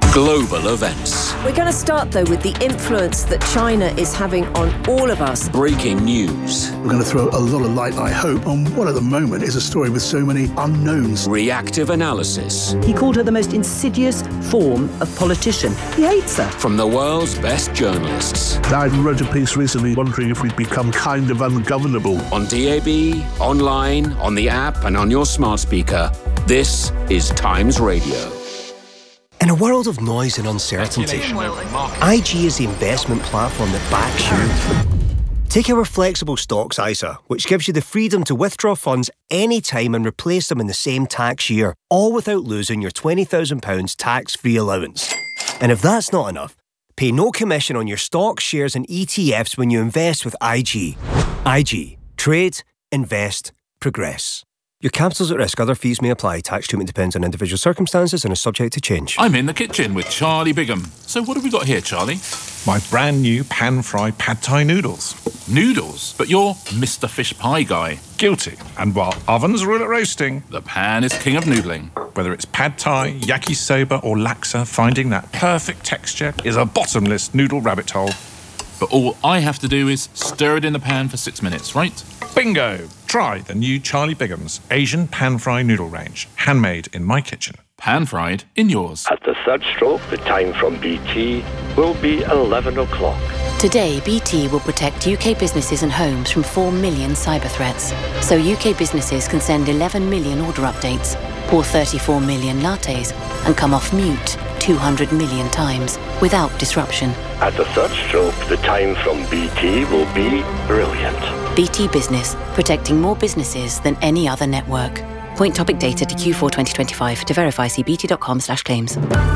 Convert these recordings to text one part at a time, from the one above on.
Global events. We're going to start, though, with the influence that China is having on all of us. Breaking news. We're going to throw a lot of light, I hope, on what at the moment is a story with so many unknowns. Reactive analysis. He called her the most insidious form of politician. He hates her. From the world's best journalists. I wrote a piece recently wondering if we'd become kind of ungovernable. On DAB, online, on the app, and on your smart speaker. This is Times Radio. In a world of noise and uncertainty, IG is the investment platform that backs you. Take our flexible stocks ISA, which gives you the freedom to withdraw funds anytime and replace them in the same tax year, all without losing your £20,000 tax-free allowance. And if that's not enough, pay no commission on your stocks, shares and ETFs when you invest with IG. IG. Trade, invest, progress. Your capital's at risk. Other fees may apply. Tax treatment depends on individual circumstances and is subject to change. I'm in the kitchen with Charlie Bigham. So what have we got here, Charlie? My brand new pan-fried pad thai noodles. Noodles? But you're Mr. Fish Pie guy. Guilty. And while ovens rule at roasting, the pan is king of noodling. Whether it's pad thai, yakisoba or laksa, finding that perfect texture is a bottomless noodle rabbit hole. But all I have to do is stir it in the pan for 6 minutes, right? Bingo! Try the new Charlie Bigham's Asian pan-fried noodle range. Handmade in my kitchen. Pan-fried in yours. At the third stroke, the time from BT will be 11 o'clock. Today, BT will protect UK businesses and homes from 4 million cyber threats. So UK businesses can send 11 million order updates, pour 34 million lattes, and come off mute 200 million times without disruption. At the third stroke, the time from BT will be brilliant. BT Business, protecting more businesses than any other network. Point topic data to Q4 2025. To verify, see bt.com/claims.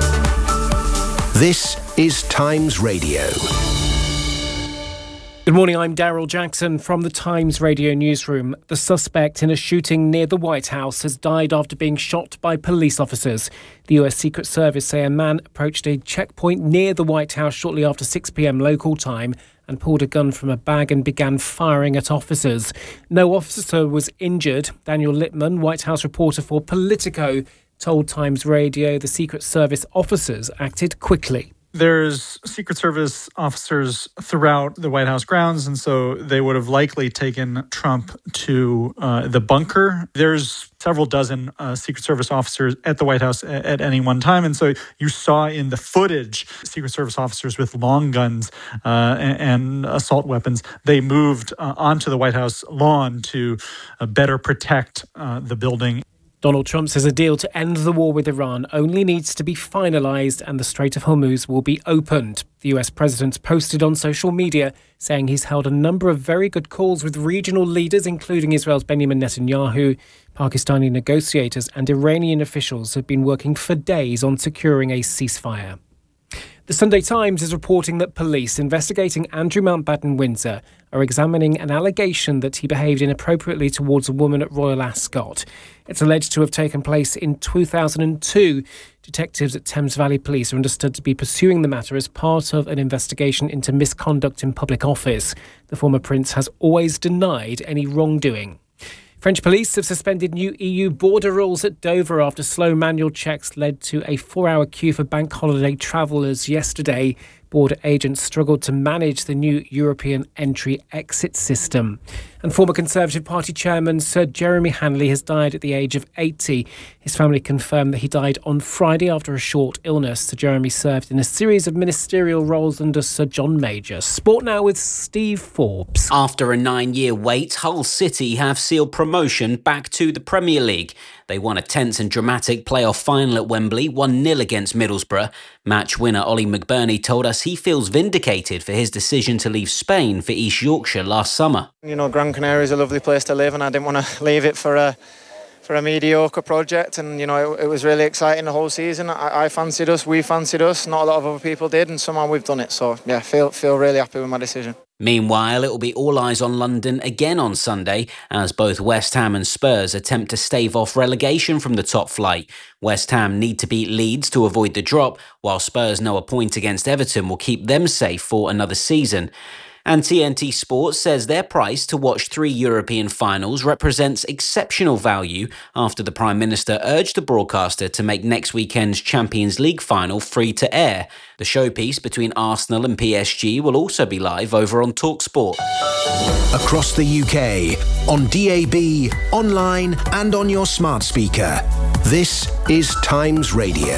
This is Times Radio. Good morning, I'm Daryl Jackson from the Times Radio newsroom. The suspect in a shooting near the White House has died after being shot by police officers. The US Secret Service say a man approached a checkpoint near the White House shortly after 6 p.m. local time and pulled a gun from a bag and began firing at officers. No officer was injured. Daniel Littman, White House reporter for Politico, told Times Radio the Secret Service officers acted quickly. There's Secret Service officers throughout the White House grounds, and so they would have likely taken Trump to the bunker. There's several dozen Secret Service officers at the White House at any one time, and so you saw in the footage Secret Service officers with long guns and assault weapons. They moved onto the White House lawn to better protect the building. Donald Trump says a deal to end the war with Iran only needs to be finalised and the Strait of Hormuz will be opened. The US president posted on social media saying he's held a number of very good calls with regional leaders, including Israel's Benjamin Netanyahu. Pakistani negotiators and Iranian officials have been working for days on securing a ceasefire. The Sunday Times is reporting that police investigating Andrew Mountbatten Windsor are examining an allegation that he behaved inappropriately towards a woman at Royal Ascot. It's alleged to have taken place in 2002. Detectives at Thames Valley Police are understood to be pursuing the matter as part of an investigation into misconduct in public office. The former prince has always denied any wrongdoing. French police have suspended new EU border rules at Dover after slow manual checks led to a 4-hour queue for bank holiday travellers yesterday. Border agents struggled to manage the new European entry-exit system. And former Conservative Party chairman Sir Jeremy Hanley has died at the age of 80. His family confirmed that he died on Friday after a short illness. Sir Jeremy served in a series of ministerial roles under Sir John Major. Sport now with Steve Forbes. After a 9-year wait, Hull City have sealed promotion back to the Premier League. They won a tense and dramatic playoff final at Wembley, 1-0 against Middlesbrough. Match winner Ollie McBurney told us he feels vindicated for his decision to leave Spain for East Yorkshire last summer. You know, Gran Canaria is a lovely place to live and I didn't want to leave it for a mediocre project, and you know it was really exciting the whole season. I fancied us, we fancied us, not a lot of other people did, and somehow we've done it. So yeah, feel really happy with my decision. Meanwhile, it will be all eyes on London again on Sunday as both West Ham and Spurs attempt to stave off relegation from the top flight. West Ham need to beat Leeds to avoid the drop, while Spurs know a point against Everton will keep them safe for another season. And TNT Sports says their price to watch 3 European finals represents exceptional value after the Prime Minister urged the broadcaster to make next weekend's Champions League final free to air. The showpiece between Arsenal and PSG will also be live over on TalkSport. Across the UK, on DAB, online and on your smart speaker. This is Times Radio.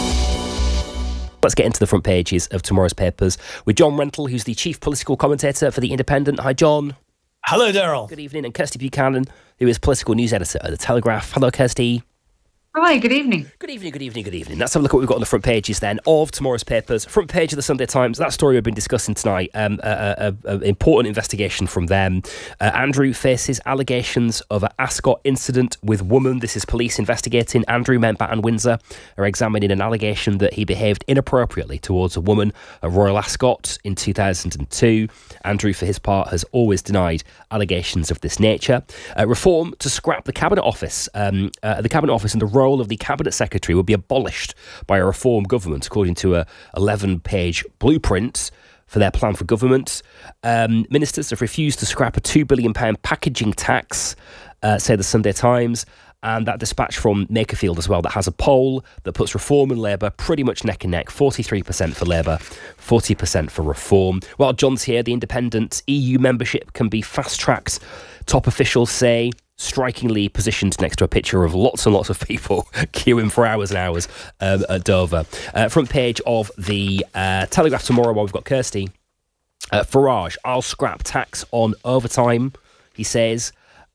Let's get into the front pages of tomorrow's papers with John Rentoul, who's the chief political commentator for The Independent. Hi, John. Hello, Daryl. Good evening. And Kirsty Buchanan, who is political news editor at The Telegraph. Hello, Kirsty. Hi, good evening. Good evening. Let's have a look at what we've got on the front pages then of tomorrow's papers. Front page of the Sunday Times, that story we've been discussing tonight, an important investigation from them. Andrew faces allegations of an Ascot incident with woman. This is police investigating. Andrew Mountbatten Windsor are examining an allegation that he behaved inappropriately towards a woman at Royal Ascot in 2002. Andrew, for his part, has always denied allegations of this nature. Reform to scrap the Cabinet Office. The Cabinet Office and the role of the Cabinet Secretary would be abolished by a Reform government, according to a 11-page blueprint for their plan for government. Ministers have refused to scrap a £2 billion packaging tax, say the Sunday Times, and that dispatch from Makerfield as well that has a poll that puts Reform and Labour pretty much neck and neck, 43% for Labour, 40% for Reform. While John's here, the Independent EU membership can be fast-tracked, top officials say, strikingly positioned next to a picture of lots and lots of people queuing for hours and hours at Dover. Front page of the Telegraph tomorrow, while we've got Kirsty. Farage, I'll scrap tax on overtime, he says.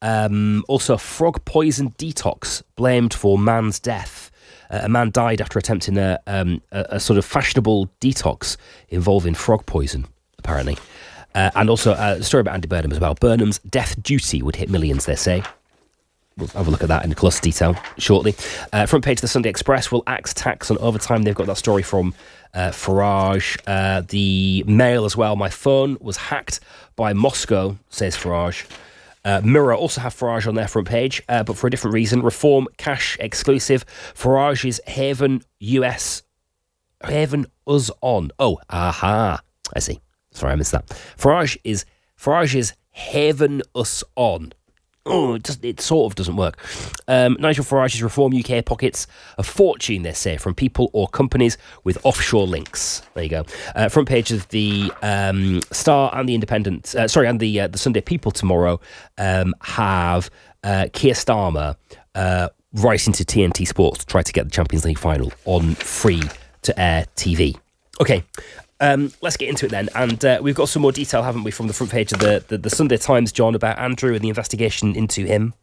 Also, frog poison detox blamed for man's death. A man died after attempting a sort of fashionable detox involving frog poison, apparently. And also a story about Andy Burnham as well. Burnham's death duty would hit millions, they say. We'll have a look at that in close detail shortly. Front page of the Sunday Express will axe tax on overtime. They've got that story from Farage. The Mail as well. My phone was hacked by Moscow, says Farage. Mirror also have Farage on their front page, but for a different reason. Reform cash exclusive. Farage's Haven US. Haven us on. Oh, aha. I see. Sorry, I missed that. Farage's Haven us on. Oh, it sort of doesn't work. Nigel Farage's Reform UK pockets a fortune, they say, from people or companies with offshore links. There you go. Front page of the Star and the Independent, and the Sunday People tomorrow have Keir Starmer writing to TNT Sports to try to get the Champions League final on free-to-air TV. Okay. Let's get into it then, and we've got some more detail, haven't we, from the front page of the Sunday Times, John, about Andrew and the investigation into him.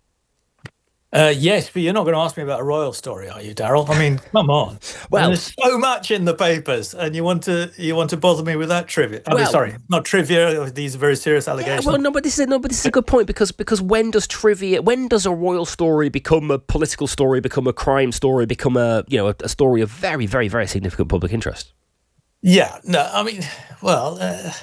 Yes, but you're not going to ask me about a royal story, are you, Daryl? I mean, come on. Well, there's so much in the papers, and you want to bother me with that trivia? Sorry, not trivia. These are very serious allegations. Yeah, but this is a good point because when does a royal story become a political story, become a crime story, become a story of very, very, very significant public interest? Yeah, no, I mean, well,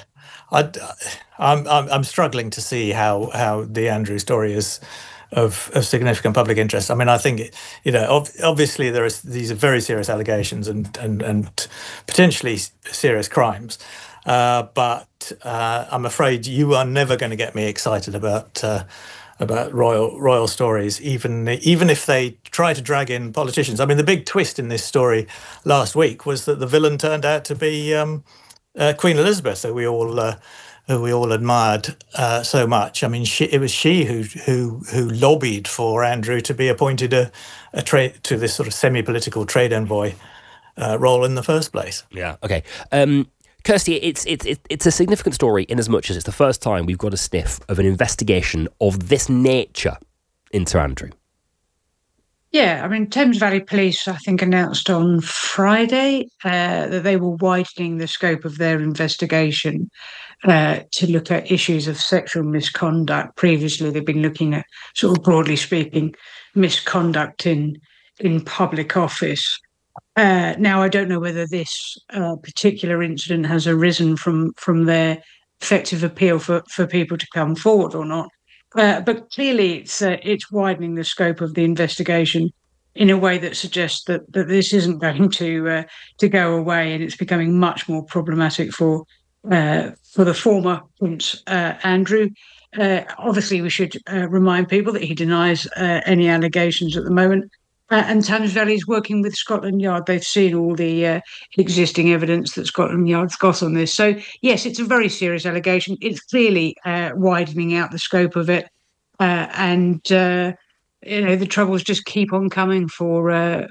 I'm struggling to see how the Andrew story is of significant public interest. I mean, I think obviously these are very serious allegations and potentially serious crimes, but I'm afraid you are never going to get me excited about royal stories, even if they try to drag in politicians. I mean, the big twist in this story last week was that the villain turned out to be Queen Elizabeth, who we all admired so much. I mean, it was she who lobbied for Andrew to be appointed to this sort of semi-political trade envoy role in the first place. Yeah. Okay. Kirsty, it's a significant story in as much as it's the first time we've got a sniff of an investigation of this nature into Andrew. Yeah, I mean, Thames Valley Police, I think, announced on Friday that they were widening the scope of their investigation to look at issues of sexual misconduct. Previously, they've been looking at, sort of broadly speaking, misconduct in public office. Now, I don't know whether this particular incident has arisen from their effective appeal for people to come forward or not. But clearly, it's widening the scope of the investigation in a way that suggests that this isn't going to go away, and it's becoming much more problematic for for the former Prince Andrew. Obviously, we should remind people that he denies any allegations at the moment. And Thames Valley is working with Scotland Yard. They've seen all the existing evidence that Scotland Yard's got on this. So, yes, it's a very serious allegation. It's clearly widening out the scope of it. And the troubles just keep on coming for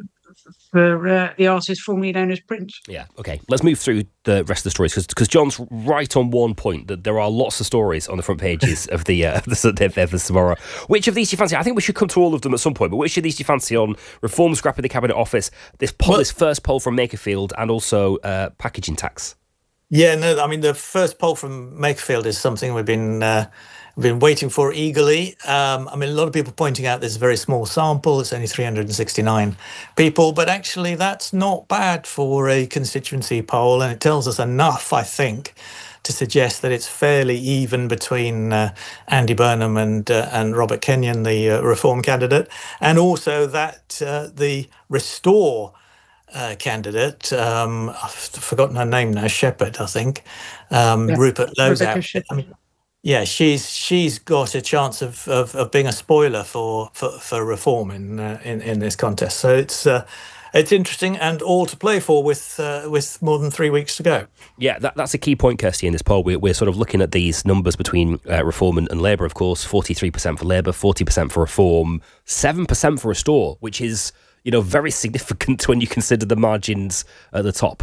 the artist formerly known as Prince. Yeah, okay. Let's move through the rest of the stories, because John's right on one point, that there are lots of stories on the front pages of the Sunday papers tomorrow. Which of these do you fancy? I think we should come to all of them at some point, but which of these do you fancy on reform scrapping the Cabinet Office, this first poll from Makerfield, and also packaging tax? Yeah, no, I mean, the first poll from Makerfield is something we've been waiting for eagerly. I mean, a lot of people pointing out this is a very small sample. It's only 369 people, but actually that's not bad for a constituency poll, and it tells us enough, I think, to suggest that it's fairly even between Andy Burnham and Robert Kenyon, the Reform candidate, and also that the Restore candidate, I've forgotten her name now, Shepherd, I think, Rupert Lozap. I mean, yeah, she's got a chance of being a spoiler for Reform in this contest. So it's interesting and all to play for with more than 3 weeks to go. Yeah, that's a key point, Kirsty, in this poll. We're sort of looking at these numbers between Reform and Labour, of course. 43% for Labour, 40% for Reform, 7% for Restore, which is, very significant when you consider the margins at the top.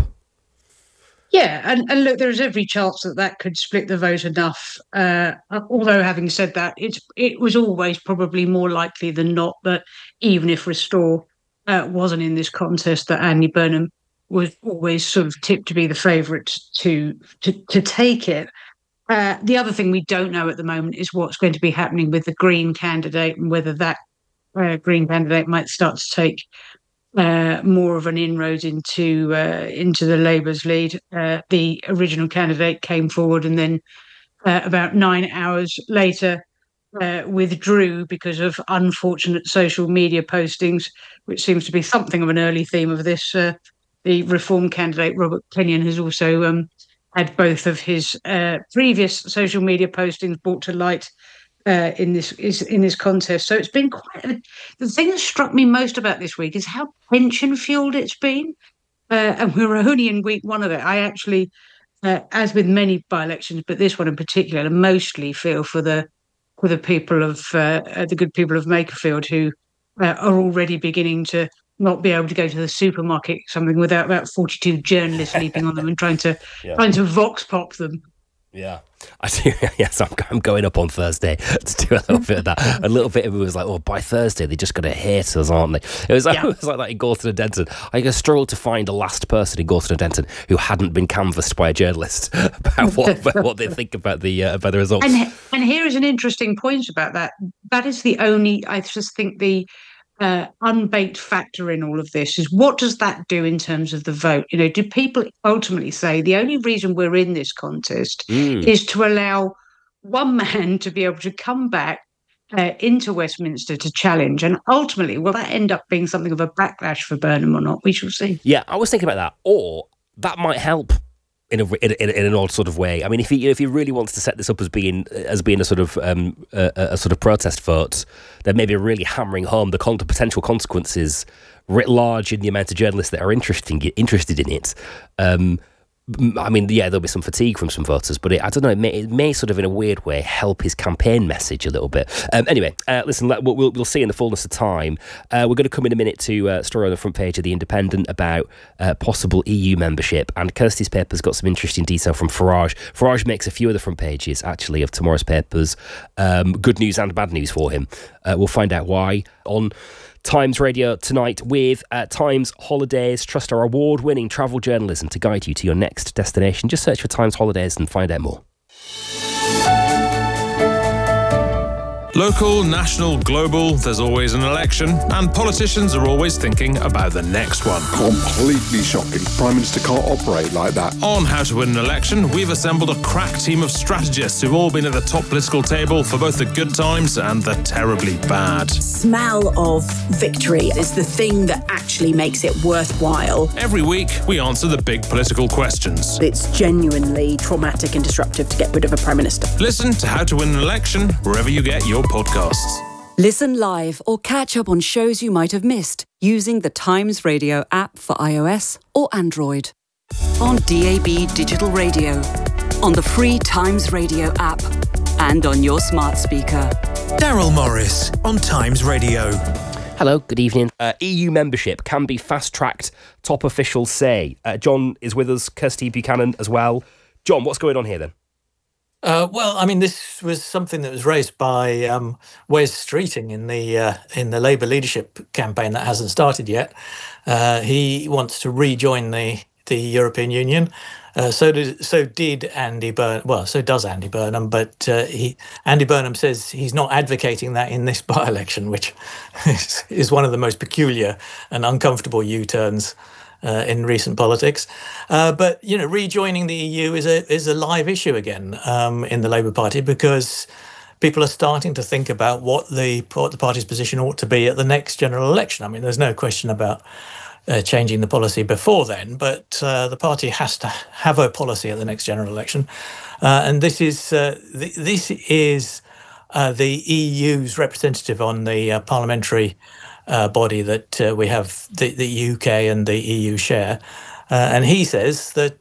Yeah, and look, there's every chance that could split the vote enough. Although, having said that, it was always probably more likely than not that even if Restore wasn't in this contest, that Andy Burnham was always sort of tipped to be the favourite to take it. The other thing we don't know at the moment is what's going to be happening with the Green candidate, and whether that Green candidate might start to take more of an inroad into the Labour's lead. The original candidate came forward and then about 9 hours later withdrew because of unfortunate social media postings, which seems to be something of an early theme of this. The Reform candidate, Robert Kenyon, has also had both of his previous social media postings brought to light in this contest. So it's been quite. The thing that struck me most about this week is how tension-fueled it's been, and we're only in week one of it. I actually, as with many by-elections, but this one in particular, mostly feel for the people of the good people of Makerfield, who are already beginning to not be able to go to the supermarket something without about 42 journalists leaping on them and trying to vox pop them. Yeah, I do. Yes, I'm going up on Thursday to do a little bit of that. A little bit of it was like, by Thursday they're just going to hate us, aren't they? It was like that in Gorton and Denton. I struggled to find the last person in Gorton and Denton who hadn't been canvassed by a journalist about what they think about the results. And here is an interesting point about that. That is the only. I just think the unbaked factor in all of this is, what does that do in terms of the vote? Do people ultimately say the only reason we're in this contest is to allow one man to be able to come back into Westminster to challenge? And ultimately, will that end up being something of a backlash for Burnham or not? We shall see. Yeah, I was thinking about that. Or that might help in an odd sort of way. I mean, if he really wants to set this up as being a sort of protest vote, then maybe really hammering home the potential consequences writ large in the amount of journalists that are interested in it. I mean, yeah, there'll be some fatigue from some voters, but I don't know, it may sort of in a weird way help his campaign message a little bit. Anyway, listen, we'll see in the fullness of time. We're going to come in a minute to a story on the front page of The Independent about possible EU membership, and Kirsty's paper's got some interesting detail from Farage. Farage makes a few of the front pages, actually, of tomorrow's papers. Good news and bad news for him. We'll find out why on Times Radio tonight with Times Holidays. Trust our award-winning travel journalism to guide you to your next destination. Just search for Times Holidays and find out more. Local, national, global, there's always an election, and politicians are always thinking about the next one. Completely shocking. Prime Minister can't operate like that. On How to Win an Election, we've assembled a crack team of strategists who've all been at the top political table for both the good times and the terribly bad. Smell of victory is the thing that actually makes it worthwhile. Every week, we answer the big political questions. It's genuinely traumatic and disruptive to get rid of a Prime Minister. Listen to How to Win an Election wherever you get your podcasts. Listen live or catch up on shows you might have missed using the Times Radio app for iOS or Android. On DAB Digital Radio, on the free Times Radio app, and on your smart speaker. Daryl Morris on Times Radio. Hello, good evening. EU membership can be fast-tracked, top officials say. John is with us, Kirsty Buchanan as well. John, what's going on here then? Well, I mean, this was something that was raised by Wes Streeting in the Labour leadership campaign that hasn't started yet. He wants to rejoin the European Union. So did Andy Burnham. Well, so does Andy Burnham, but Andy Burnham says he's not advocating that in this by-election, which is one of the most peculiar and uncomfortable U-turns in recent politics. But, you know, rejoining the EU is a live issue again in the Labour Party, because people are starting to think about what the party's position ought to be at the next general election. I mean, there's no question about changing the policy before then, but the party has to have a policy at the next general election. And this is the EU's representative on the parliamentary body that we have, the UK and the EU share, and he says that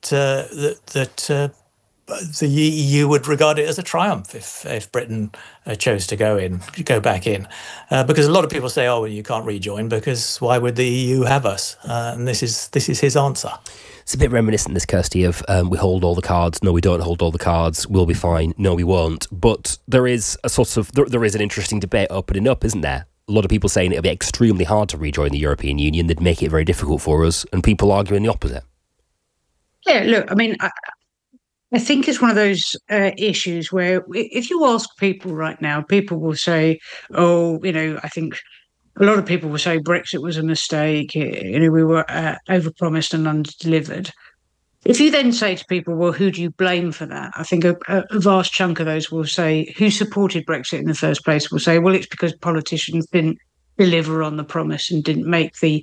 the EU would regard it as a triumph if Britain chose to go back in, because a lot of people say, oh, well, you can't rejoin because why would the EU have us? And this is his answer. It's a bit reminiscent, this, Kirsty, of we hold all the cards, no, we don't hold all the cards, we'll be fine, no, we won't. But there is a sort of there is an interesting debate opening up, isn't there? A lot of people saying it'll be extremely hard to rejoin the European Union, they'd make it very difficult for us, and people arguing the opposite. Yeah, look, I mean, I think it's one of those issues where if you ask people right now, people will say, oh, you know, I think a lot of people will say Brexit was a mistake, you know, we were overpromised and underdelivered. If you then say to people, well, who do you blame for that? I think a vast chunk of those will say, who supported Brexit in the first place, will say, well, it's because politicians didn't deliver on the promise and didn't make the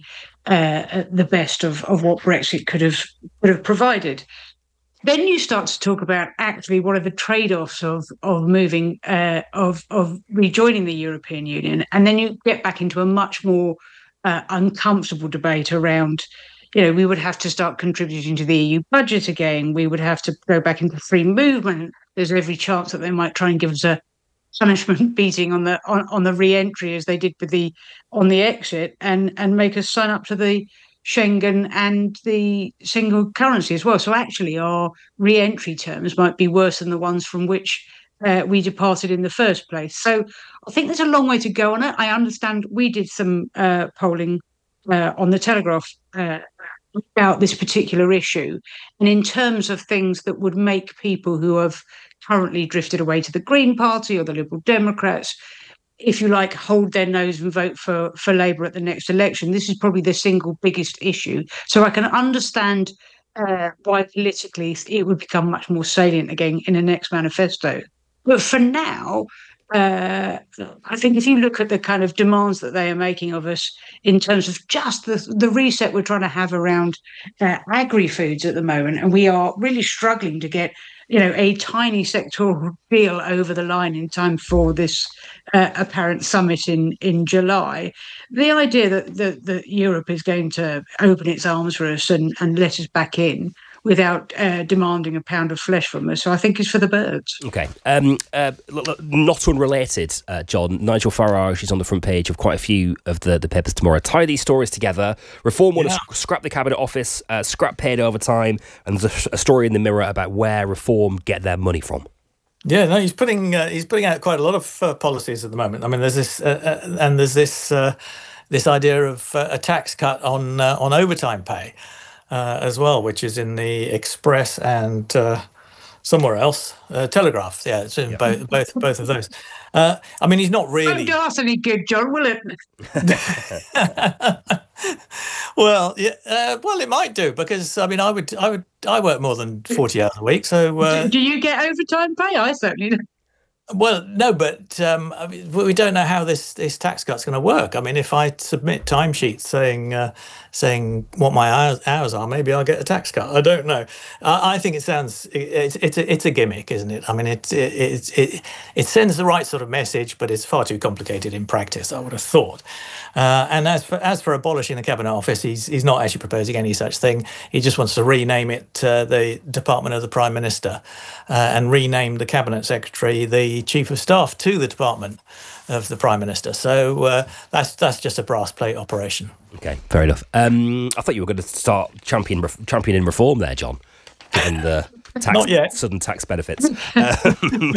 best of what Brexit could have provided. Then you start to talk about actually what are the trade-offs of moving of rejoining the European Union, and then you get back into a much more uncomfortable debate around, you know, we would have to start contributing to the EU budget again. We would have to go back into free movement. There's every chance that they might try and give us a punishment beating on the re-entry as they did with on the exit, and make us sign up to the Schengen and the single currency as well. So actually our re-entry terms might be worse than the ones from which we departed in the first place. So I think there's a long way to go on it. I understand we did some polling on the Telegraph about this particular issue. And in terms of things that would make people who have currently drifted away to the Green Party or the Liberal Democrats, if you like, hold their nose and vote for Labour at the next election, this is probably the single biggest issue. So I can understand why politically it would become much more salient again in the next manifesto. But for now, I think if you look at the kind of demands that they are making of us in terms of just the reset we're trying to have around agri-foods at the moment, and we are really struggling to get, you know, a tiny sectoral deal over the line in time for this apparent summit in July. The idea that Europe is going to open its arms for us and let us back in without demanding a pound of flesh from us, so I think is for the birds. Okay. Not unrelated, John, Nigel Farage is on the front page of quite a few of the papers tomorrow. Tie these stories together. Reform want to scrap the Cabinet Office, scrap paid overtime, and there's a story in the Mirror about where Reform get their money from. Yeah, no, he's putting out quite a lot of policies at the moment. I mean, there's this and there's this idea of a tax cut on overtime pay as well, which is in the Express and somewhere else. Telegraph, yeah, it's in both of those. I mean, he's not really. Won't do us any good, John, will it? Well, yeah, well, it might do, because I mean, I work more than 40 hours a week, so. Do you get overtime pay? I certainly don't. Well, no, but I mean, we don't know how this tax cut's going to work. I mean, if I submit timesheets saying what my hours are, maybe I'll get a tax cut. I don't know. I think it's a gimmick, isn't it? I mean, it sends the right sort of message, but it's far too complicated in practice, I would have thought. And as for abolishing the Cabinet Office, he's not actually proposing any such thing. He just wants to rename it the Department of the Prime Minister, and rename the Cabinet Secretary the Chief of Staff to the Department of the Prime Minister. So that's just a brass plate operation. Okay, fair enough. I thought you were going to start championing reform there, John, given the Not yet. Sudden tax benefits. I mean,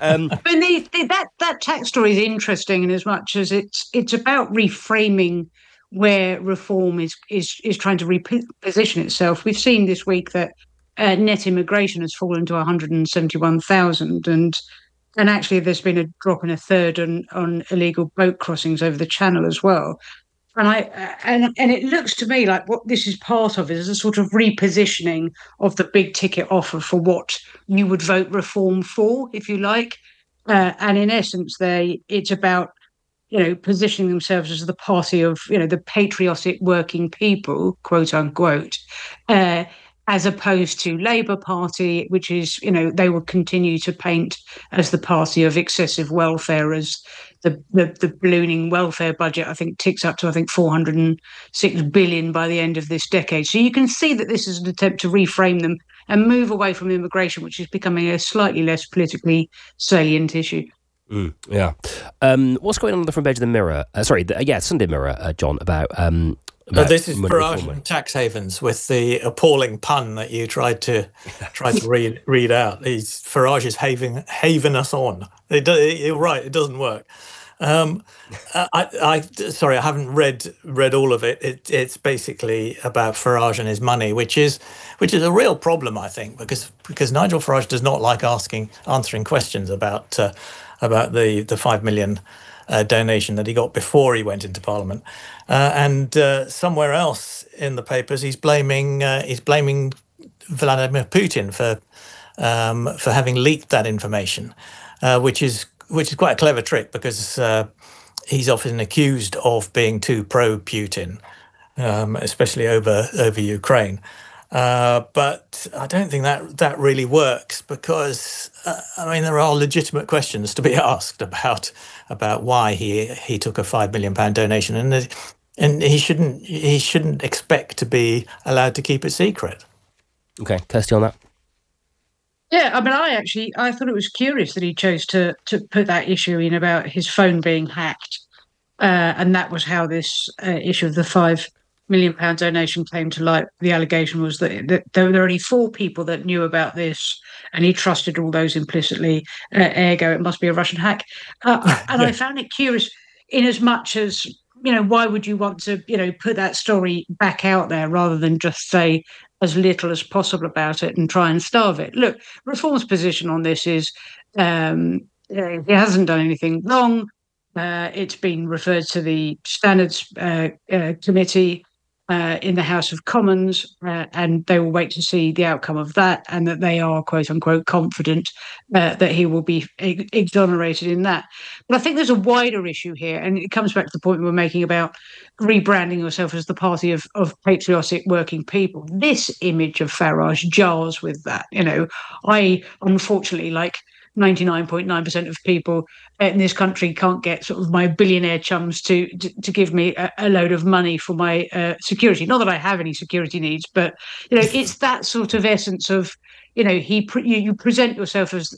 that tax story is interesting in as much as it's about reframing where reform is trying to reposition itself. We've seen this week that net immigration has fallen to 171,000, and actually there's been a drop in a third on illegal boat crossings over the Channel as well. And it looks to me like what this is part of is a sort of repositioning of the big ticket offer for what you would vote reform for, if you like. And in essence, it's about, positioning themselves as the party of, the patriotic working people, quote unquote, as opposed to Labour Party, which is, they will continue to paint as the party of excessive welfare, as the ballooning welfare budget, I think, ticks up to, 406 billion by the end of this decade. So you can see that this is an attempt to reframe them and move away from immigration, which is becoming a slightly less politically salient issue. Yeah. What's going on the front page of the Mirror? Sunday Mirror, John, about... this is Farage and tax havens, with the appalling pun that you tried to read out. Farage is having us on. You're right, it doesn't work. I haven't read all of it. It's basically about Farage and his money, which is a real problem, I think, because Nigel Farage does not like answering questions about the 5 million donation that he got before he went into Parliament, and somewhere else in the papers he's blaming Vladimir Putin for having leaked that information, which is quite a clever trick, because he's often accused of being too pro-Putin, especially over Ukraine. But I don't think that really works, because there are legitimate questions to be asked about why he took a £5 million donation, and he shouldn't expect to be allowed to keep it secret. Okay, Kirsty, on that. Yeah, I thought it was curious that he chose to put that issue in about his phone being hacked, and that was how this issue of the £5 million donation came to light. The allegation was that there were only 4 people that knew about this, and he trusted all those implicitly. Ergo, it must be a Russian hack. And I found it curious, in as much as, why would you want to, put that story back out there rather than just say as little as possible about it and try and starve it? Look, Reform's position on this is he hasn't done anything wrong. It's been referred to the Standards Committee in the House of Commons, and they will wait to see the outcome of that, and that they are, quote unquote, confident that he will be exonerated in that. But I think there's a wider issue here, and it comes back to the point we were making about rebranding yourself as the party of patriotic working people. This image of Farage jars with that. I unfortunately, like 99.9% of people in this country, can't get sort of my billionaire chums to give me a load of money for my security. Not that I have any security needs, but it's that sort of essence of you present yourself as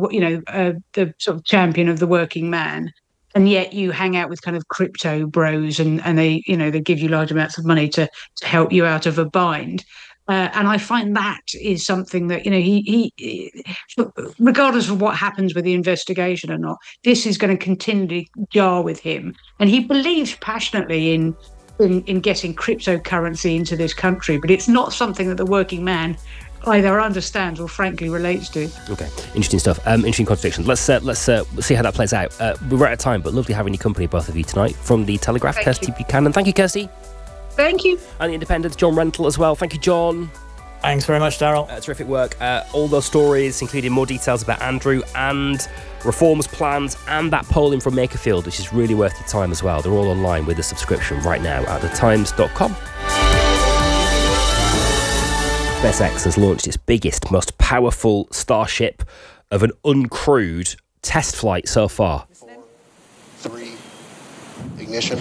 the sort of champion of the working man, and yet you hang out with kind of crypto bros, and they they give you large amounts of money to help you out of a bind. And I find that is something that, he regardless of what happens with the investigation or not, this is going to continually jar with him. And he believes passionately in getting cryptocurrency into this country, but it's not something that the working man either understands or frankly relates to. Okay, interesting stuff. Interesting contradictions. Let's see how that plays out. We're out of time, but lovely having your company, both of you, tonight. From the Telegraph, Kirsty Buchanan. Thank you, Kirsty. Thank you. And the Independent, John Rentoul as well. Thank you, John. Thanks very much, Daryl. Terrific work. All those stories, including more details about Andrew and reforms plans and that polling from Makerfield, which is really worth your time as well. They're all online with a subscription right now at thetimes.com. SpaceX has launched its biggest, most powerful Starship of an uncrewed test flight so far. 4, 3, ignition.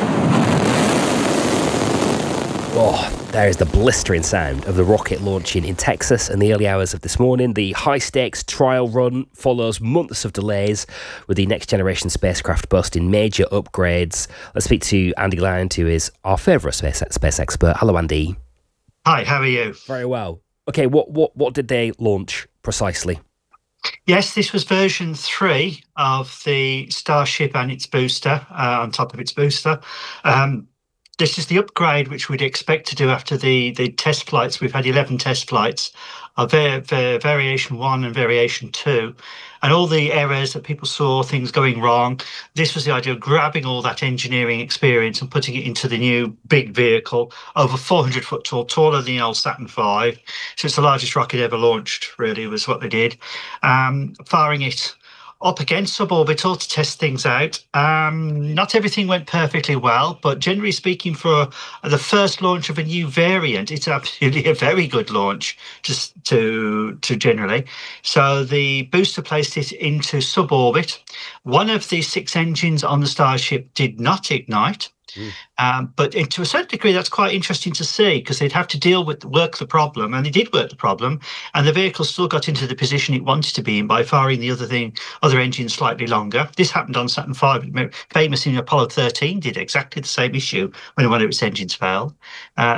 Oh, there is the blistering sound of the rocket launching in Texas in the early hours of this morning. The high-stakes trial run follows months of delays, with the next-generation spacecraft boasting major upgrades. Let's speak to Andy Land, who is our favourite space expert. Hello, Andy. Hi, how are you? Very well. Okay, what did they launch precisely? Yes, this was version 3 of the Starship and its booster, on top of its booster. This is the upgrade which we'd expect to do after the test flights. We've had 11 test flights of Variation 1 and Variation 2. And all the errors that people saw, things going wrong, this was the idea of grabbing all that engineering experience and putting it into the new big vehicle, over 400 foot tall, taller than the old Saturn V. So it's the largest rocket ever launched, really, was what they did. Firing it up against suborbital to test things out. Not everything went perfectly well, but generally speaking, for the first launch of a new variant, it's absolutely a very good launch just to generally. So the booster placed it into suborbit. One of the 6 engines on the Starship did not ignite. But to a certain degree, that's quite interesting to see, because they'd have to work the problem, and they did work the problem, and the vehicle still got into the position it wanted to be in by firing the other engine slightly longer. This happened on Saturn V. Famously, Apollo 13 did exactly the same issue when one of its engines failed.